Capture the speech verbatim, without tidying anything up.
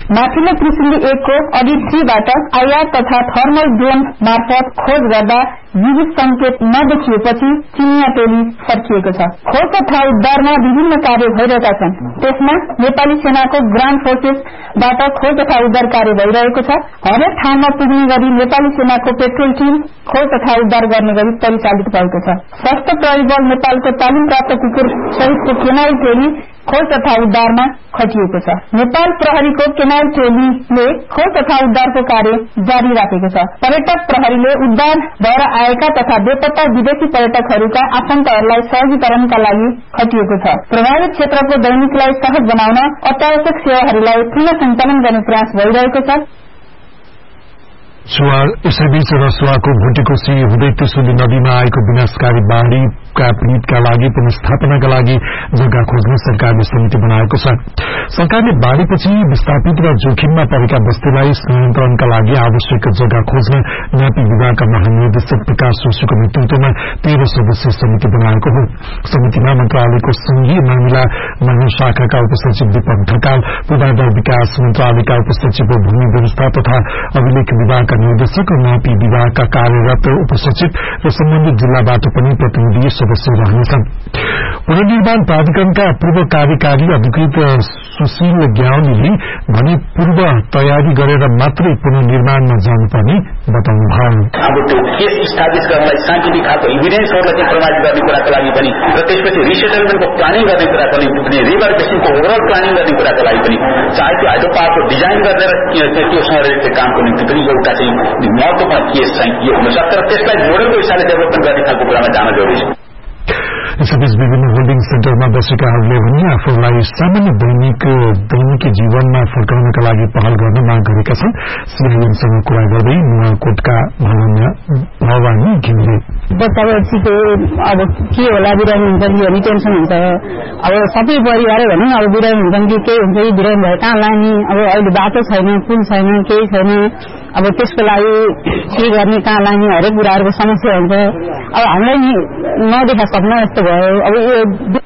माथिल्लो त्रिशुली एक को अडिट थ्रीबाट आईआर तथा थर्मल ड्रोन मार्फत खोज गर्दा जीवित संकेत नदेखिएपछि चिनिया टोली फर्किएको छ। खोज तथा उद्धारमा विभिन्न कार्य भइरहेका छन्। त्यसमा नेपाली सेनाको ग्राउन्ड फोर्सेसबाट खोज तथा उद्धार कार्य भइरहेको छ। हरेक ठाउँमा पुग्ने गरी नेपाली सेनाको पेट्रोल टिम खोज तथा उद्धार गर्ने गरी परिचालित भएको छ। सशस्त्र प्रहरी बल नेपालको तालिम प्राप्त कुकुर सहितको केनाल टोली खोज तथा उद्धारमा खटिएको छ। नेपाल प्रहरीको केनाल टोलीले खोज तथा उद्धारको कार्य जारी राखेको छ। पर्यटक प्रहरीले उद्धार भएर आएका तथा बेपत्ता विदेशी पर्यटकहरूका आफन्तहरूलाई सहजीकरणका लागि खटिएको छ। प्रभावित क्षेत्रको दैनिकलाई सहज बनाउन अत्यावश्यक सेवाहरूलाई पुनः सञ्चालन गर्ने प्रयास भइरहेको छ। यसैबीच रसुवाको भुटेकोसी हुँदै त्रिशुली नदीमा आएको विनाशकारी बाढ़ीका पीड़ितका लागि पुनस्थापनाका लागि जग्गा खोज्न सरकारले समिति बनाएको छ। सरकारले बाढ़ीपछि विस्थापित र जोखिममा परेका बस्तीलाई स्थानान्तरणका लागि आवश्यक जग्गा खोज्न न्यापी विभागका महानिर्देशक प्रकाश जोशीको नेतृत्वमा तेह्र सदस्यीय समिति बनाएको हो। समितिमा मन्त्रालयको संघीय मामिला महाशाखाका उपसचिव दीपक ढकाल, पूर्वाधार विकास मन्त्रालयका उपसचिव भूमि व्यवस्था तथा अभिलेख विभागका निर्देशक, न्यापी विभागका कार्यरत उपसचिव र सम्बन्धित जिल्लाबाट पनि प्रतिनिधि सदस्य रहनेछन्। पुनर्निर्माण प्राधिकरणका पूर्व कार्यकारी अधिकृत सुशील ग्याउलीले भने पूर्व तयारी गरेर मात्रै पुनर्निर्माणमा जानुपर्ने बताउनुभयो। अब त्यो केस इस्टाब्लिश गर्नलाई साइन्टिफिक खालको इभिडेन्सहरूलाई चाहिँ प्रमाणित गर्ने कुराको लागि पनि र त्यसपछि रिसेटलमेन्टको प्लानिङ गर्ने कुराको लागि, रिभर बेसिनको ओभरअल प्लानिङ गर्ने कुराको लागि पनि, चाहे त्यो हाइड्रो पावरको डिजाइन गरेर त्योसँग रिलेटेड कामको निम्ति पनि एउटा चाहिँ महत्वपूर्ण केस चाहिँ यो हुनसक्छ र त्यसलाई मोडलको हिसाबले डेभलपमेन्ट गर्ने खालको कुरामा जान जरुरी छ। यसैबीच विभिन्न होल्डिङ सेन्टरमा बसेकाहरूले पनि आफूलाई सामान्य दैनिक दैनिक जीवनमा फर्काउनका लागि पहल गर्न माग गरेका छन्। सीआईएमसँग कुरा गर्दै नुवाकोटका भवानी घिमिरे बच्चाको अब के होला बिरामी हुन्छ कि अनि टेन्सन हुन्छ। अब सबै परिवारै भनौँ अब बिरामी हुन्छन् कि केही हुन्छ कि बिरामी भए कहाँ लाने, अब अहिले बाटो छैन, पुल छैन, केही छैन, अब त्यसको लागि के गर्ने, कहाँ लाने, हरेक कुराहरूको समस्या हुन्छ। अब हामीलाई नदेखा सक्न यस्तो भयो। अब यो